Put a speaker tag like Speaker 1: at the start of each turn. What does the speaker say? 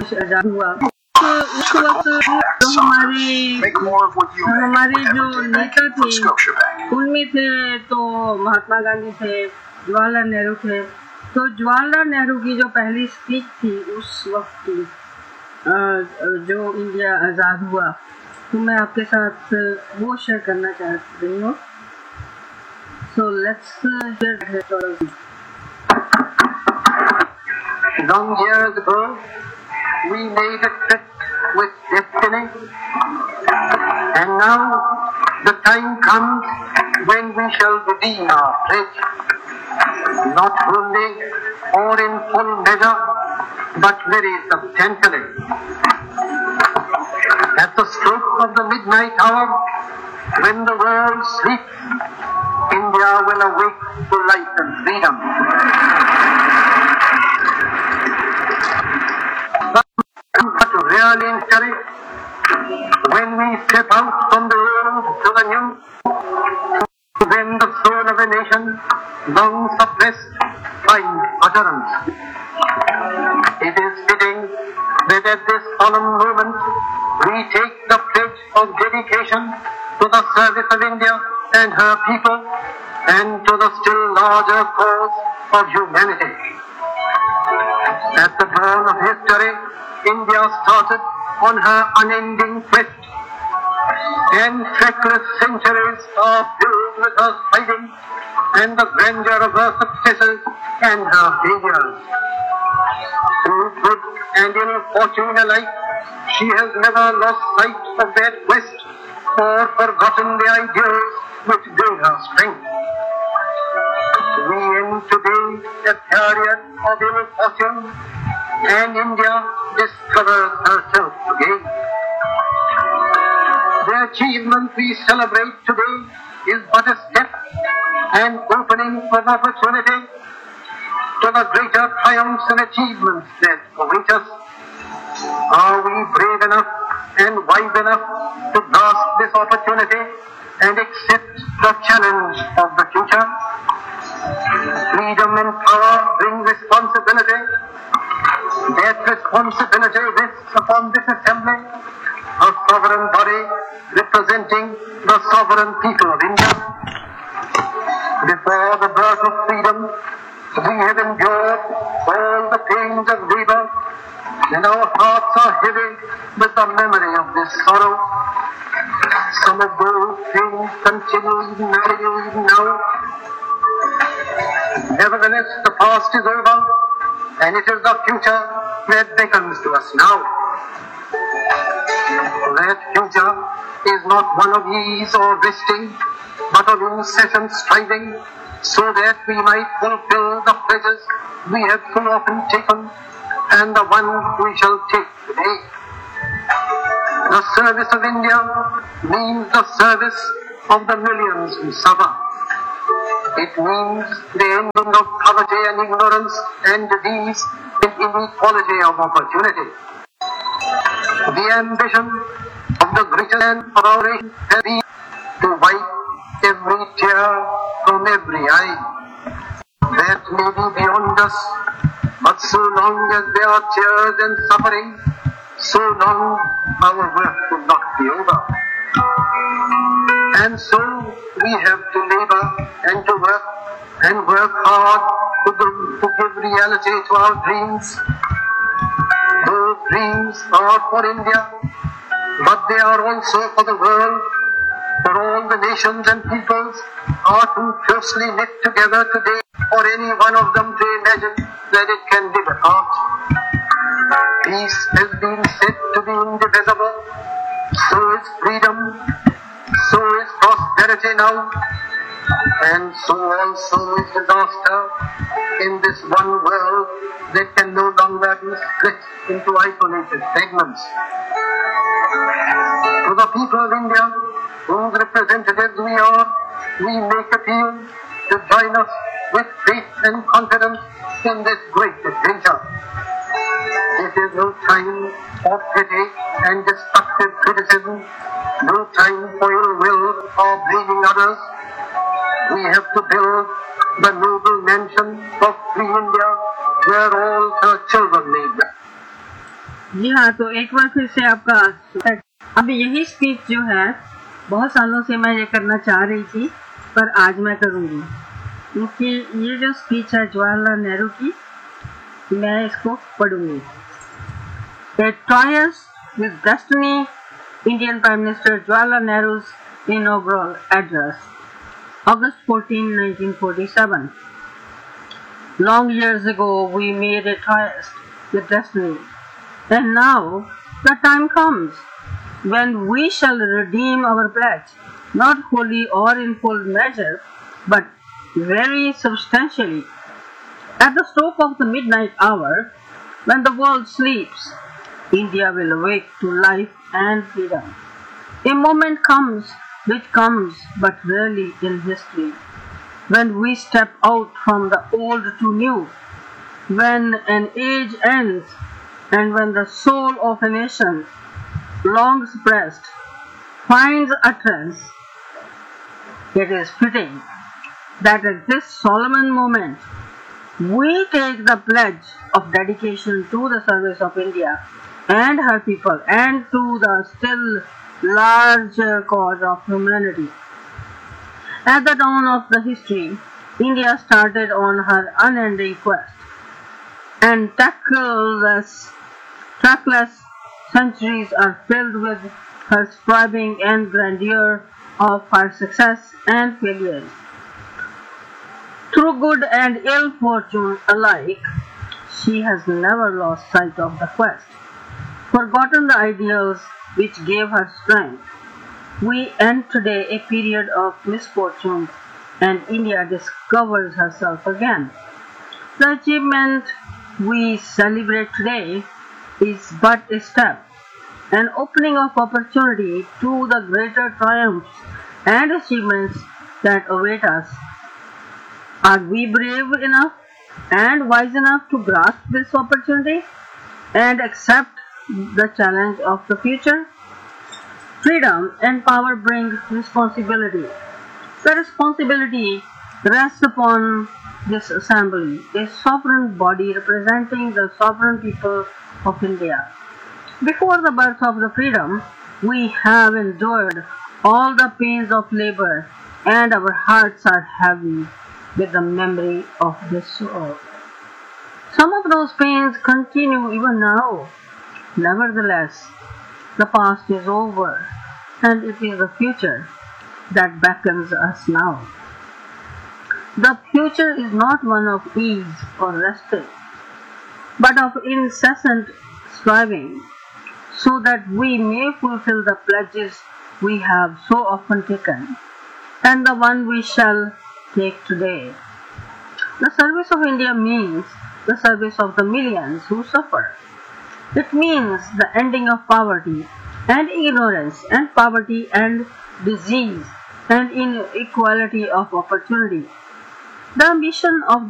Speaker 1: आजाद हुआ उस वक्त जो हमारे जो नेता थे उनमें थे तो महात्मा गांधी थे, जवाहरलाल नेहरू थे। तो जवाहरलाल नेहरू की जो पहली स्पीच थी उस वक्त की जो इंडिया आज़ाद हुआ, तो मैं आपके साथ वो शेयर करना चाह रही हूँ। So let's hear
Speaker 2: Long years ago, we made a pact with destiny, and now the time comes when we shall redeem our pledge, not wholly or in full measure, but very substantially. At the stroke of the midnight hour, when the world sleeps, India will awake to life and freedom. But really in courage, when we step out from the old to the new, when the soul of a nation, long suppressed, finds utterance. It is fitting that at this solemn moment we take the pledge of dedication to the service of India and her people, and to the still larger cause of humanity. At the dawn of history, India started on her unending quest, and trackless centuries are filled with her fighting and the grandeur of her successes and her failures. Through good and ill fortune alike, she has never lost sight of that quest or forgotten the ideals which gave her strength. We end today a period of ill fortune, and India discovers herself again. The achievement we celebrate today is but a step and opening of opportunity to the greater triumphs and achievements that await us. Are we brave enough and wise enough to grasp this opportunity and accept the challenge of the future? Freedom and power bring responsibility. That responsibility rests upon this assembly, a sovereign body representing the sovereign people of India. Before the birth of freedom, we have endured all the pains of labor, and our hearts are heavy with the memory of this sorrow. Some of those things continue even now. Nevertheless, the past is over, and it is the future that beckons to us now. That future is not one of ease or resting, but of incessant striving, so that we might fulfill the pledges we have so often taken, and the one we shall take today. The service of India means the service of the millions who suffer. It means the ending of poverty and ignorance and disease and inequality of opportunity. The ambition of the greatest man of our nation has been to wipe every tear from every eye. That may be beyond us, but so long as there are tears and suffering, so long our work will not be over. And so we have to labor and to work hard to give reality to our dreams. Those dreams are for India, but they are also for the world, for all the nations and peoples are too closely knit together today for any one of them to imagine that it can live apart. Peace has been said to be indivisible, so is freedom, so is prosperity now, and so also is disaster in this one world that can no longer be split into isolated segments. To the people of India, whose representatives we are, we make appeal to join us with faith and confidence in this great adventure. This is no time for petty and destructive criticism, no time for ill will or blaming others. We have to build the noble mansion of free India where all her children may be.
Speaker 1: जी हाँ, तो एक बार फिर से आपका अब यही speech जो है बहुत सालों से मैं ये करना चाह रही थी, पर आज मैं करूँगी, क्योंकि ये जो स्पीच है जवाहरलाल नेहरू की, मैं इसको पढ़ूंगी। A Toys with Destiny, Indian Prime Minister Jawaharlal Nehru's inaugural address, August 14, 1947. Long years ago, we made a tryst with destiny, and now the time comes when we shall redeem our pledge, not wholly or in full measure, but very substantially. At the stroke of the midnight hour, when the world sleeps, India will awake to life and freedom. A moment comes which comes but rarely in history, when we step out from the old to new, when an age ends, and when the soul of a nation, long suppressed, finds utterance. It is fitting that at this solemn moment we take the pledge of dedication to the service of India and her people and to the still larger cause of humanity. At the dawn of the history, India started on her unending quest, and trackless centuries are filled with her striving and grandeur of her success and failures. Through good and ill fortune alike, she has never lost sight of the quest, forgotten the ideals which gave her strength. We end today a period of misfortune, and India discovers herself again. The achievement we celebrate today is but a step, an opening of opportunity to the greater triumphs and achievements that await us. Are we brave enough and wise enough to grasp this opportunity and accept the challenge of the future? Freedom and power bring responsibility. The responsibility rests upon this assembly, a sovereign body representing the sovereign people of India. Before the birth of the freedom, we have endured all the pains of labor, and our hearts are heavy with the memory of this sorrow. Some of those pains continue even now. Nevertheless, the past is over, and it is the future that beckons us now. The future is not one of ease or resting, but of incessant striving, so that we may fulfill the pledges we have so often taken, and the one we shall take today. The service of India means the service of the millions who suffer. It means the ending of poverty and ignorance and poverty and disease and inequality of opportunity. The ambition of